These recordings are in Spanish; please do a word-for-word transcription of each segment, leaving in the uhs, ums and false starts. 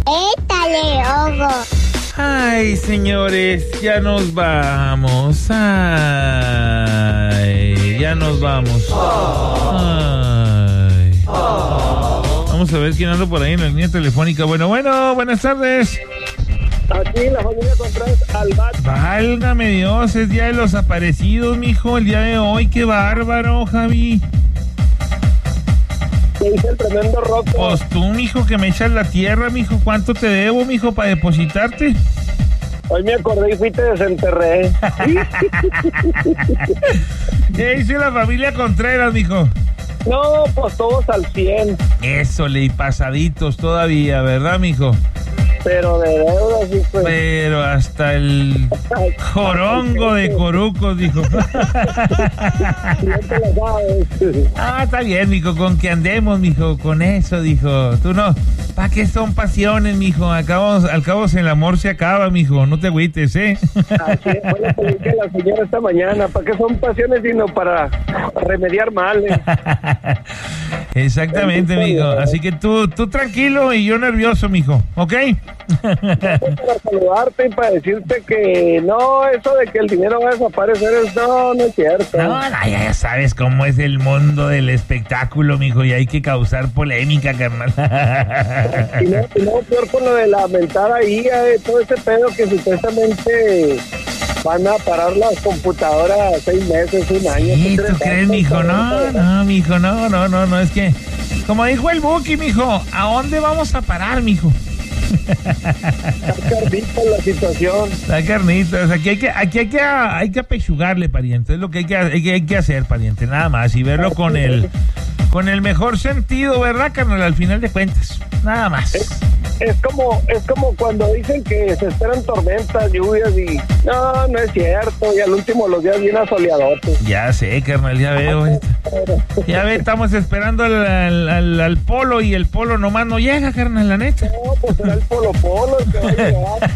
Étale, Hugo. Ay, señores, ya nos vamos. Ay, ya nos vamos. Ay. Vamos a ver quién anda por ahí en la línea telefónica. Bueno, bueno, buenas tardes. Aquí la familia Contreras al bate. Válgame Dios, es día de los aparecidos, mijo, el día de hoy. Qué bárbaro, Javi. ¿Qué dice el tremendo Rocco? Pues tú, mijo, que me echas la tierra, mijo. ¿Cuánto te debo, mijo, para depositarte? Hoy me acordé y fui y te desenterré. ¿Qué dice la familia Contreras, mijo? No, pues todos al cien. Eso, le pasaditos todavía, ¿verdad, mijo? Pero de deudas, sí, pues. Pero hasta el jorongo de corucos, dijo. Ah, está bien, mijo, con que andemos, mijo, con eso, dijo. Tú no, ¿para qué son pasiones, mijo? Al cabo, al cabo el amor se acaba, mijo, no te agüites, ¿eh? Así es, fue lo que dije a la señora esta mañana. ¿Para qué son pasiones sino para remediar males? Exactamente, mijo. Así que tú, tú tranquilo y yo nervioso, mijo, ¿ok? Para saludarte y para decirte que no, eso de que el dinero va a desaparecer, es, no, no es cierto. No, no, ya, ya sabes cómo es el mundo del espectáculo, mijo, y hay que causar polémica, carnal. Y no, y no, peor con lo de la mentada I A, eh, todo ese pedo que supuestamente van a parar las computadoras seis meses, un año. Sí, ¿tú crees, mijo? No, no, mijo, no, no, no, no, es que, como dijo el Buki, mijo, ¿a dónde vamos a parar, mijo? Está carnita la situación. Está carnita, o sea, aquí hay que, aquí hay que, hay que apechugarle, pariente, es lo que hay que, hay que, hay que hacer, pariente, nada más, y verlo con el, con el mejor sentido, ¿verdad, carnal? Al final de cuentas, nada más. Es, es como, es como cuando dicen que se esperan tormentas, lluvias y no, no es cierto, y al último los días viene asoleadotes. Ya sé, carnal, ya veo. eh. Ya ve, estamos esperando al, al, al, al polo y el polo nomás no llega, carnal, la neta. No, pues será el Polo Polo el que va a llegar.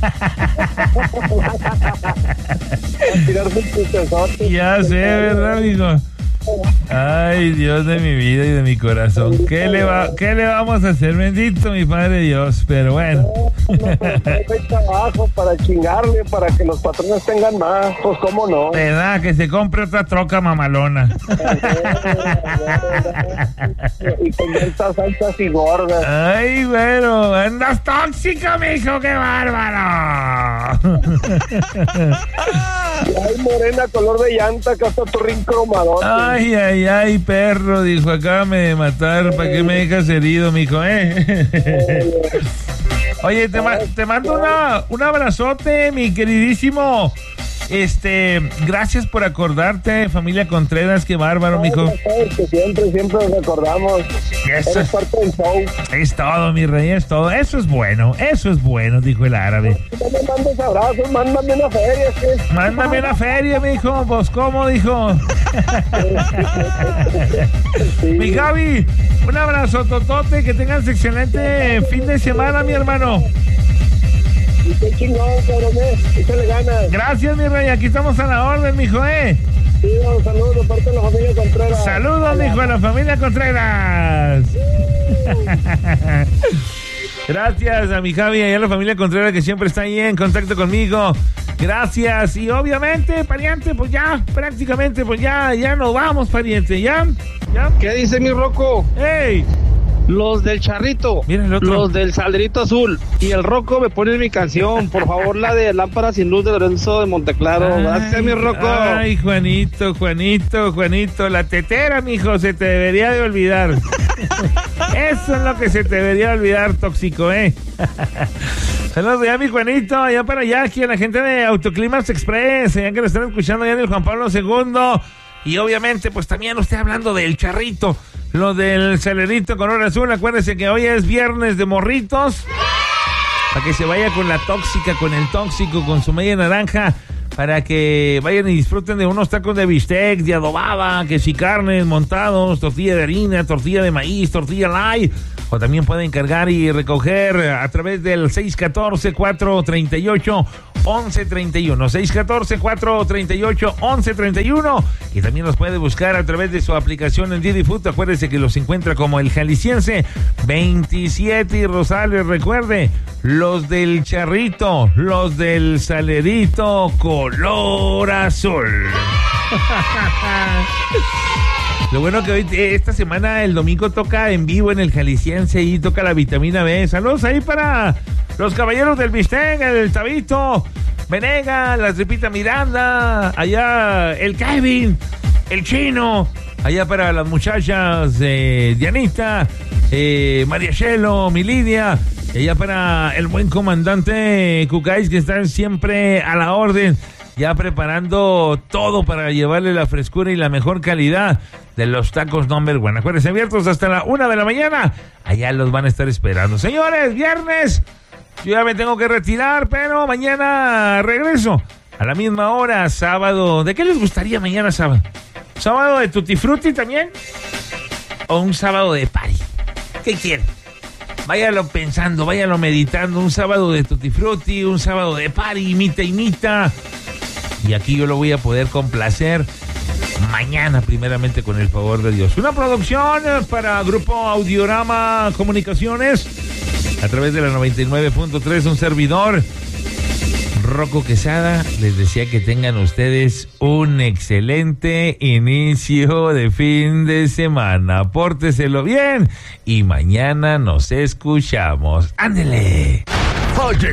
A tirarse un putezote. Ya sé, ¿verdad, amigo? Ay, Dios de mi vida y de mi corazón. ¿Qué le va, qué le vamos a hacer? Bendito mi Padre Dios, pero bueno. No, no, no, hay trabajo para chingarle, para que los patrones tengan más, pues cómo no. ¿Verdad? Que se compre otra troca mamalona. Y con estas altas y gordas. Ay, bueno, andas tóxico, mijo, qué bárbaro. Ay, morena, color de llanta, acá está tu rin cromadote. Ay, ay, ay, perro, dijo, acábame de matar, ¿para qué me dejas herido, mijo, eh? Oye, te, ma- te mando una, un abrazote, mi queridísimo. Este, gracias por acordarte, familia Contreras, qué bárbaro, mijo. Que siempre, siempre nos recordamos. Eso Eres es, parte del show. es todo, mi rey, es todo. Eso es bueno, eso es bueno, dijo el árabe. No me mandes abrazos, mándame una feria, ¿qué? Mándame una feria, mijo, pues, ¿cómo, dijo? Sí. Mi Gaby, un abrazo, totote, que tengas excelente fin de semana, mi hermano. Y qué chingón, cabrón, eh. Échale ganas. Gracias, mi rey, aquí estamos a la orden, mijo, eh. Sí, un saludo de parte de la familia Contreras. Saludos, mijo, a la familia Contreras. Gracias a mi Javi y a la familia Contreras que siempre está ahí en contacto conmigo. Gracias. Y obviamente, pariente, pues ya, prácticamente, pues ya, ya nos vamos, pariente, ya, ya. ¿Qué dice mi Rocco? ¡Ey! Los del Charrito, Mira el otro. los del Saldrito Azul y el Rocco me pone mi canción, por favor, la de Lámpara sin Luz de Lorenzo de Monteclaro. Ay, Gracias, mi Rocco. Ay, Juanito, Juanito, Juanito, la tetera, mijo, se te debería de olvidar. Eso es lo que se te debería olvidar, tóxico, ¿eh? Saludos allá, mi Juanito, allá para allá, aquí a la gente de Autoclimas Express, allá que lo están escuchando allá en el Juan Pablo segundo. Y obviamente, pues también usted hablando del Charrito, lo del Salerito con hora azul. Acuérdese que hoy es viernes de morritos, para que se vaya con la tóxica, con el tóxico, con su media naranja, para que vayan y disfruten de unos tacos de bistec, de adobada, que si carnes montados, tortilla de harina, tortilla de maíz, tortilla light, o también pueden cargar y recoger a través del seis uno cuatro, cuatro tres ocho, once treinta y uno, seis uno cuatro, cuatro tres ocho, once treinta y uno, y también los puede buscar a través de su aplicación en Didi Food. Acuérdese que los encuentra como el Jalisciense veintisiete y Rosales. Recuerde, los del Charrito, los del Salerito, color azul. Lo bueno que hoy, esta semana, el domingo toca en vivo en el Jalisciense y toca la vitamina B. Saludos ahí para los caballeros del Bistec, el Tabito, Venegas, la Tripita Miranda, allá el Kevin, el Chino, allá para las muchachas eh, Dianita, eh, María Chelo, mi Lidia, y allá para el buen comandante Cucáis, que están siempre a la orden, ya preparando todo para llevarle la frescura y la mejor calidad de los tacos number one. Acuérdense, abiertos hasta la una de la mañana. Allá los van a estar esperando. Señores, viernes, yo ya me tengo que retirar, pero mañana regreso a la misma hora, sábado. ¿De qué les gustaría mañana sábado? ¿Sábado de Tutti Frutti también? ¿O un sábado de party? ¿Qué quieren? Váyalo pensando, váyalo meditando. Un sábado de Tutti Frutti, un sábado de party, imita, imita. Y aquí yo lo voy a poder complacer mañana, primeramente, con el favor de Dios. Una producción para Grupo Audiorama Comunicaciones a través de la noventa y nueve punto tres. Un servidor, Rocco Quesada, les decía que tengan ustedes un excelente inicio de fin de semana. Pórteselo bien y mañana nos escuchamos. ¡Ándele!